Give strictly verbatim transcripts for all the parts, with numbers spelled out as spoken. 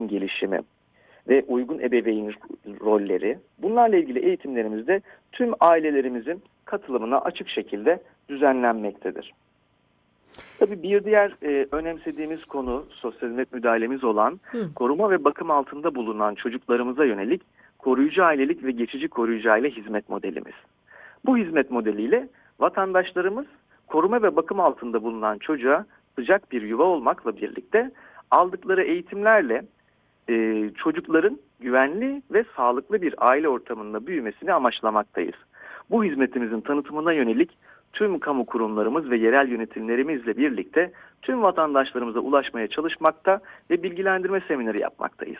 gelişimi ve uygun ebeveyn rolleri, bunlarla ilgili eğitimlerimizde tüm ailelerimizin katılımına açık şekilde düzenlenmektedir. Tabii bir diğer e, önemsediğimiz konu sosyal hizmet müdahalemiz olan Hı. koruma ve bakım altında bulunan çocuklarımıza yönelik koruyucu ailelik ve geçici koruyucu aile hizmet modelimiz. Bu hizmet modeliyle vatandaşlarımız koruma ve bakım altında bulunan çocuğa sıcak bir yuva olmakla birlikte aldıkları eğitimlerle e, çocukların güvenli ve sağlıklı bir aile ortamında büyümesini amaçlamaktayız. Bu hizmetimizin tanıtımına yönelik tüm kamu kurumlarımız ve yerel yönetimlerimizle birlikte tüm vatandaşlarımıza ulaşmaya çalışmakta ve bilgilendirme semineri yapmaktayız.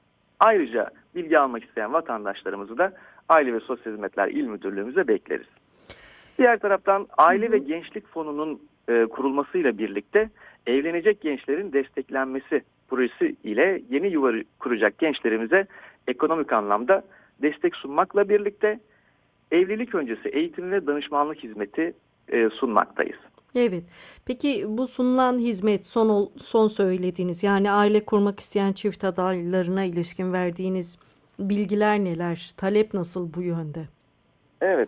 Ayrıca bilgi almak isteyen vatandaşlarımızı da Aile ve Sosyal Hizmetler İl Müdürlüğümüze bekleriz. Diğer taraftan Aile Hı ve hı. Gençlik Fonu'nun e, kurulmasıyla birlikte evlenecek gençlerin desteklenmesi projesi ile yeni yuva kuracak gençlerimize ekonomik anlamda destek sunmakla birlikte evlilik öncesi eğitim ve danışmanlık hizmeti e, sunmaktayız. Evet. Peki bu sunulan hizmet son ol- son söylediğiniz yani aile kurmak isteyen çift adaylarına ilişkin verdiğiniz bilgiler neler? Talep nasıl bu yönde? Evet,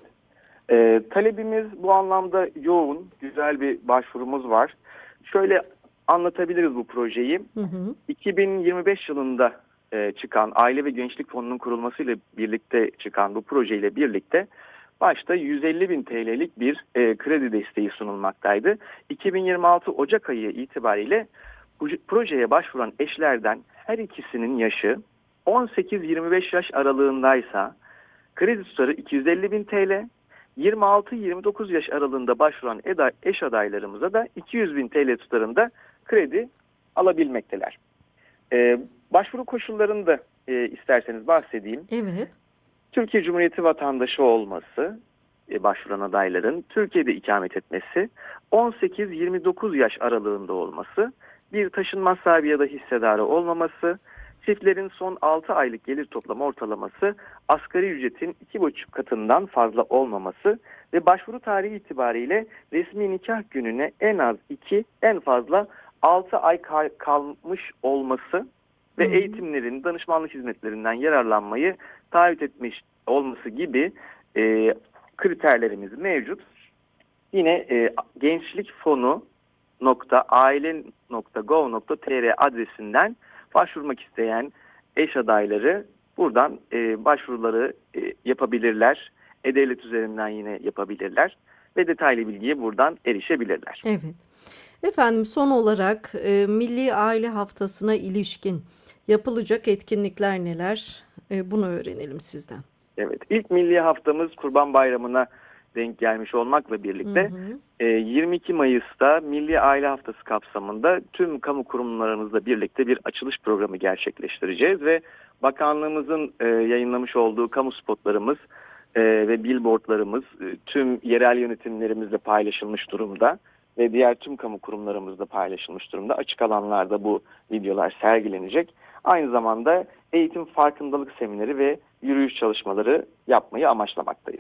e, talebimiz bu anlamda yoğun, güzel bir başvurumuz var. Şöyle anlatabiliriz bu projeyi. Hı hı. iki bin yirmi beş yılında e, çıkan Aile ve Gençlik Fonu'nun kurulmasıyla birlikte çıkan bu projeyle birlikte başta yüz elli bin T L'lik bir e, kredi desteği sunulmaktaydı. iki bin yirmi altı Ocak ayı itibariyle bu projeye başvuran eşlerden her ikisinin yaşı on sekiz yirmi beş yaş aralığındaysa kredi tutarı iki yüz elli bin T L, yirmi altı yirmi dokuz yaş aralığında başvuran eda- eş adaylarımıza da iki yüz bin T L tutarında kredi alabilmekteler. Ee, başvuru koşullarını da e, isterseniz bahsedeyim. Evet. Türkiye Cumhuriyeti vatandaşı olması, e, başvuran adayların Türkiye'de ikamet etmesi, on sekiz yirmi dokuz yaş aralığında olması, bir taşınmaz sahibi ya da hissedarı olmaması, çiftlerin son altı aylık gelir toplama ortalaması asgari ücretin iki buçuk katından fazla olmaması ve başvuru tarihi itibariyle resmi nikah gününe en az iki, en fazla altı ay kal- kalmış olması Hı ve hı. eğitimlerin, danışmanlık hizmetlerinden yararlanmayı taahhüt etmiş olması gibi e, kriterlerimiz mevcut. Yine e, gençlik fonu nokta aile nokta gov nokta tr adresinden başvurmak isteyen eş adayları buradan e, başvuruları e, yapabilirler. E-Devlet üzerinden yine yapabilirler ve detaylı bilgiye buradan erişebilirler. Evet. Efendim son olarak e, Milli Aile Haftası'na ilişkin yapılacak etkinlikler neler? E, bunu öğrenelim sizden. Evet, ilk milli haftamız Kurban Bayramı'na denk gelmiş olmakla Hı birlikte hı. e, yirmi iki Mayıs'ta Milli Aile Haftası kapsamında tüm kamu kurumlarımızla birlikte bir açılış programı gerçekleştireceğiz ve bakanlığımızın e, yayınlamış olduğu kamu spotlarımız e, ve billboardlarımız e, tüm yerel yönetimlerimizle paylaşılmış durumda ve diğer tüm kamu kurumlarımızla paylaşılmış durumda. Açık alanlarda bu videolar sergilenecek. Aynı zamanda eğitim farkındalık semineri ve yürüyüş çalışmaları yapmayı amaçlamaktayız.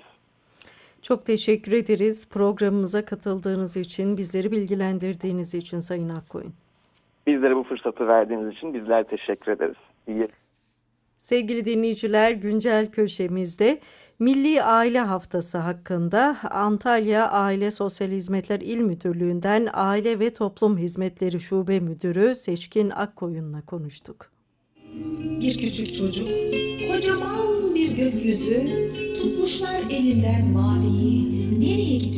Çok teşekkür ederiz programımıza katıldığınız için, bizleri bilgilendirdiğiniz için Sayın Akkoyun. Bizlere bu fırsatı verdiğiniz için bizler teşekkür ederiz. İyi. Sevgili dinleyiciler, güncel köşemizde Milli Aile Haftası hakkında Antalya Aile Sosyal Hizmetler İl Müdürlüğü'nden Aile ve Toplum Hizmetleri Şube Müdürü Seçkin Akkoyun'la konuştuk. Bir küçük çocuk, kocaman bir gökyüzü, tutmuşlar elinden maviyi, nereye gidiyor?